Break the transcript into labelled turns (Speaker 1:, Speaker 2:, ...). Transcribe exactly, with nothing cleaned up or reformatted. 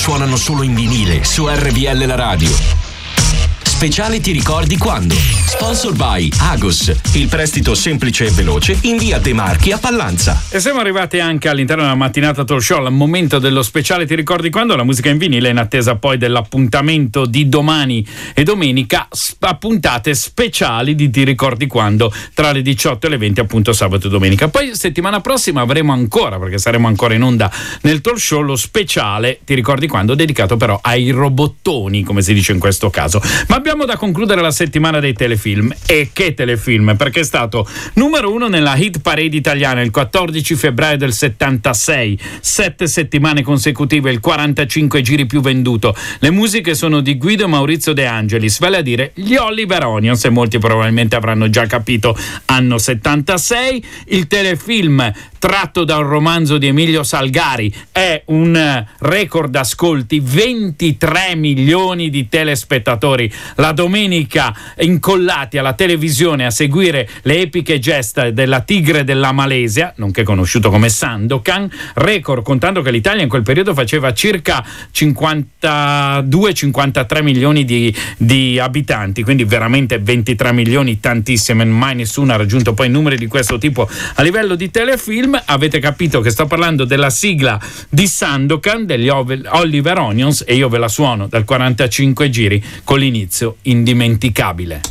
Speaker 1: suonano solo in vinile su R V L La Radio. Speciale Ti ricordi quando? Sponsor by Agos, il prestito semplice e veloce in via De Marchi a Pallanza.
Speaker 2: E siamo arrivati anche all'interno della mattinata talk show, al momento dello speciale Ti ricordi quando? La musica in vinile, in attesa poi dell'appuntamento di domani e domenica, a puntate speciali di Ti ricordi quando, tra le diciotto e le venti, appunto sabato e domenica. Poi settimana prossima avremo ancora, perché saremo ancora in onda nel talk show, lo speciale Ti ricordi quando, dedicato però ai robottoni, come si dice in questo caso. Ma abbiamo da concludere la settimana dei telefilm. E che telefilm? Perché è stato numero uno nella hit parade italiana il quattordici febbraio del settantasei, sette settimane consecutive, il quarantacinque giri più venduto. Le musiche sono di Guido e Maurizio De Angelis, vale a dire gli Oliver Onions, e molti probabilmente avranno già capito, anno settantasei. Il telefilm, tratto da un romanzo di Emilio Salgari, è un record ascolti, ventitré milioni di telespettatori la domenica incollati alla televisione a seguire le epiche gesta della tigre della Malesia, nonché conosciuto come Sandokan, record contando che l'Italia in quel periodo faceva circa cinquantadue cinquantatré milioni di, di abitanti, quindi veramente ventitré milioni, tantissime, mai nessuno ha raggiunto poi numeri di questo tipo a livello di telefilm. Avete capito che sto parlando della sigla di Sandokan, degli Oliver Onions, e io ve la suono dal quarantacinque giri con l'inizio indimenticabile.